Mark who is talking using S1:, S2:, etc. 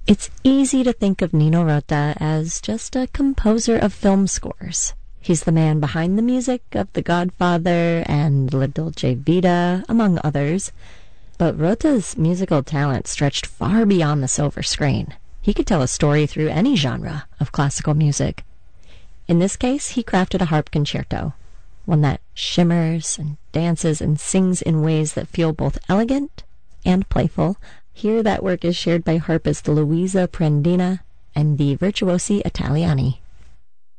S1: It's easy to think of Nino Rota as just a composer of film scores. He's the man behind the music of The Godfather and La Dolce Vita, among others. But Rota's musical talent stretched far beyond the silver screen. He could tell a story through any genre of classical music. In this case, he crafted a harp concerto, one that shimmers and dances and sings in ways that feel both elegant and playful. Here, that work is shared by harpist Luisa Prendina and the Virtuosi Italiani.